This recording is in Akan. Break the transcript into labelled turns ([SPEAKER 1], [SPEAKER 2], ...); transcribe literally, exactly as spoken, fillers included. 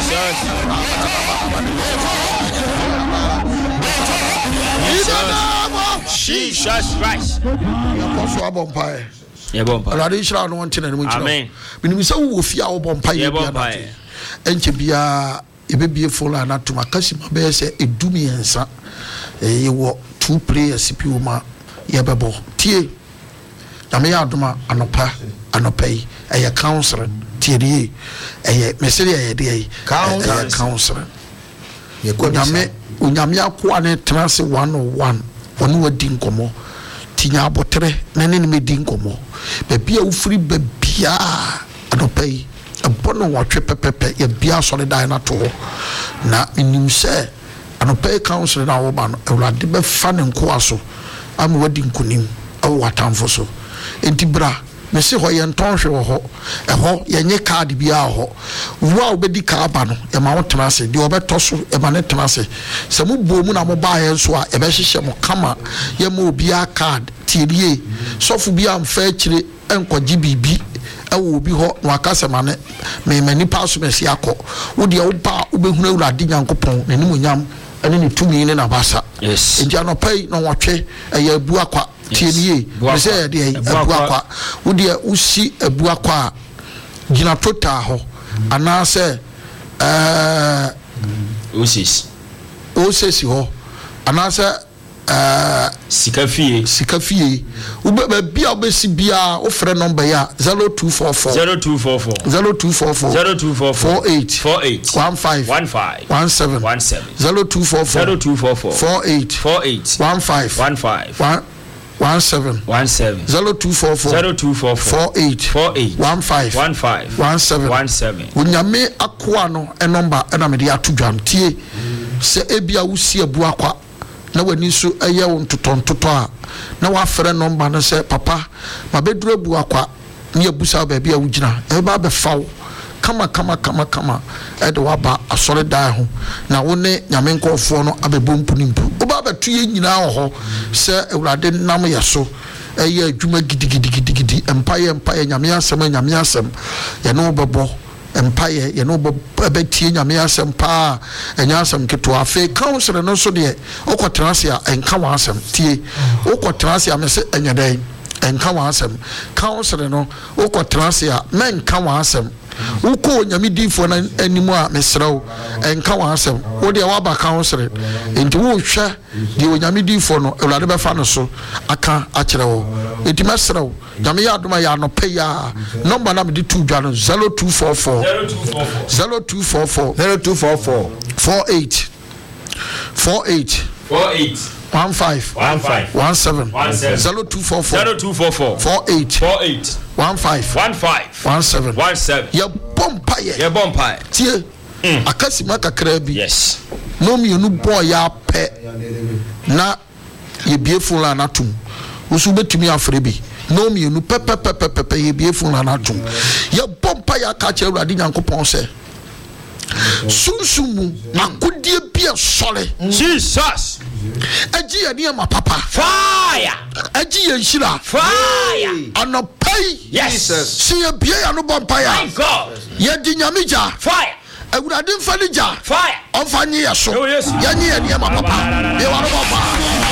[SPEAKER 1] Jesus Christ.
[SPEAKER 2] Apostle Abompae.
[SPEAKER 1] Yeah, Bompae.
[SPEAKER 2] Already Ishra no one chine no chine.
[SPEAKER 1] Amen.
[SPEAKER 2] Meaning say wo fia Abompae
[SPEAKER 1] yeah,
[SPEAKER 2] bia na. Enche bia ebebie fola na tuma kasi mabe se edumi ensa. Eh wo two players pi wo ma ye bebo. Tie. Na me ya adoma anopa anopai eye counselor tie die eye meseri eye die counselor. Ye ko nyame unyame akwa ne trance one oh one. Onu wadi nkomo tinya abotre na ne me di nkomo be bia wo firi be bia adopai abono watwe pepepe ya bia so ne dai na to na nim se anopai council na wo ba no ewrade be fa ne nko aso am wadi nkunim awo watamfo so enti bra me se ho ye ntonhwe wo ho e ho ye nye card bia ho wo a obedi ka aba no e ma wo tenase de obeto so e ma ne tenase se mu bo mu na mo ba ye so a e be hyehye mo kama ye ma obi a card tirie sofu bia mfa akire enkogi bibi e wo obi ho no akase ma ne me mani paso me si akọ wo de wo ba wo behunu awurade nyankopon na nim onyam ene ne tumi ne na basa
[SPEAKER 1] yes
[SPEAKER 2] enti anopai no watwe e ya bu akwa tienie me say de abu akwa wo de usi abu akwa gina total ho ana se eh
[SPEAKER 1] osis
[SPEAKER 2] osis ho ana se eh
[SPEAKER 1] sikafie
[SPEAKER 2] sikafie wo be bia obesi bia wo frɛ number ya zero two four four
[SPEAKER 1] zero two four four
[SPEAKER 2] zero two four four
[SPEAKER 1] zero two four four
[SPEAKER 2] four eight
[SPEAKER 1] four eight
[SPEAKER 2] one five
[SPEAKER 1] one five
[SPEAKER 2] one seven
[SPEAKER 1] one seven
[SPEAKER 2] zero two four four
[SPEAKER 1] zero two four four
[SPEAKER 2] four eight
[SPEAKER 1] four eight
[SPEAKER 2] one five
[SPEAKER 1] one five
[SPEAKER 2] one one seven
[SPEAKER 1] one seven
[SPEAKER 2] zero two four four
[SPEAKER 1] zero two four four
[SPEAKER 2] four eight
[SPEAKER 1] four eight
[SPEAKER 2] one five
[SPEAKER 1] one five
[SPEAKER 2] one seven
[SPEAKER 1] one seven.
[SPEAKER 2] Unyame akwa no e number e na me de atodwam tie se ebia wusi abu akwa na wani so eye won totontoto a na wa frɛ number no se papa ma beduru abu akwa ne abusa ba bia wugina e ba be fawo kama kama kama kama e de wa ba asore dan ho na wo ne nyame nkofo no abebompu nimpu wo ba betu ye nyina ho se ewurade nam ye so eye adwuma gidigidigidi empaye empaye nyame asem nyame asem ye no bebo empaye ye no bebe tie nyame asem pa enya asem keto afi council no so de okotrase a enka wa asem tie okotrase a me se enya dai enka wa asem council no okotrase a men ka wa asem uko nyame difo na animu a mesrew enka wa asem wo de wa ba council enti wo hwe de nyame difo no ewrade be fa no so aka akere wo enti mesrew nyame ya adoma ya no pe ya number na me di two dwa no zero two four four zero two four four
[SPEAKER 3] zero two four four
[SPEAKER 2] four eight four eight
[SPEAKER 1] four eight
[SPEAKER 2] one five
[SPEAKER 1] one five
[SPEAKER 2] one seven
[SPEAKER 1] one seven
[SPEAKER 2] zero two four four
[SPEAKER 1] zero two four four
[SPEAKER 2] four eight
[SPEAKER 1] four eight
[SPEAKER 2] one five
[SPEAKER 1] one five
[SPEAKER 2] one seven
[SPEAKER 1] one seven.
[SPEAKER 2] ya bompa ye
[SPEAKER 1] ya bompa
[SPEAKER 2] tie akasima kakra bi
[SPEAKER 1] yes
[SPEAKER 2] no mi enu boy ya pe na ye bieful na natum usu betumi afre bi no mi enu pepe pepe pepe ye bieful na natum ya bompa ya ka che Awurade Nyankopon se sunsumu akodie bia sole
[SPEAKER 1] Jesus
[SPEAKER 2] aji ya ne ma papa
[SPEAKER 1] fire
[SPEAKER 2] aji ya nshira
[SPEAKER 1] fire
[SPEAKER 2] anopai
[SPEAKER 1] Jesus
[SPEAKER 2] si ya bia ya no bompa ya
[SPEAKER 1] my God
[SPEAKER 2] ya di nyamija
[SPEAKER 1] fire
[SPEAKER 2] Awurade mfa ni ja
[SPEAKER 1] fire
[SPEAKER 2] onfa nye ya so
[SPEAKER 1] oh yes
[SPEAKER 2] ya nye ya ne ma papa ye wa no bompa